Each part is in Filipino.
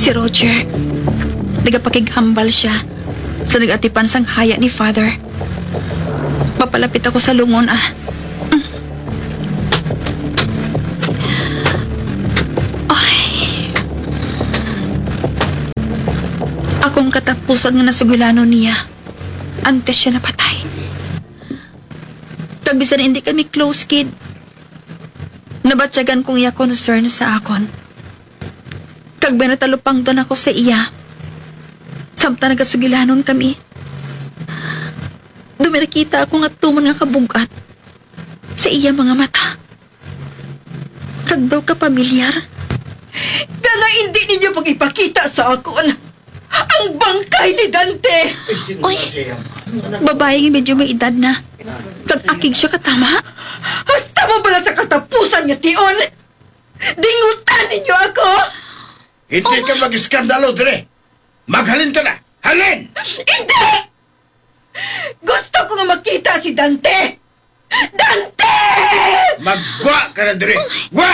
Si Roger, nagapakighambal siya sa nagatipan sang haya ni Father. Papalapit ako sa lungon, Ay. Akong katapusan nga nasugilano niya antes siya napatay. Tagbisan hindi kami close, kid. Nabatsagan kong iya concern sa akon. Kag binatalupang doon ako sa iya. Samta nagasugilanon kami. Dumi nakita ako nga tuman nga kabugat sa iya mga mata. Kag daw ka pamilyar. Nga hindi ninyo pag-ipakita sa akon ang bangkay ni Dante. Oy, babae nga medyo may edad na. Kag akig siya katama. Hasta mo bala sa katapusan niya, Tion? Dingutan ninyo ako? Hindi ka mag-iskandalo, dire. Maghalin ka na. Halin! Hindi! Gusto ko nga makita si Dante! Dante! Magwa ka na, dire. Gwa!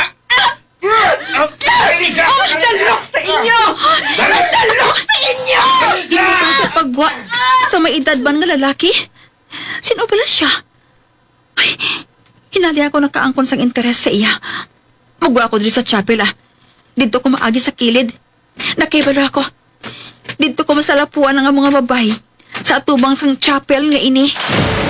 Dalok sa inyo! Dalok sa inyo! Sa pagwa sa may edad ba nga lalaki? Sino pala siya? Ay, hinali ako nakaangkon sang interes sa iya. Magwa ako dito sa chapel, Dito ko maagi sa kilid. Nakibalo ako. Dito ko masalapuan ang mga babae sa atubang sang chapel nga ini.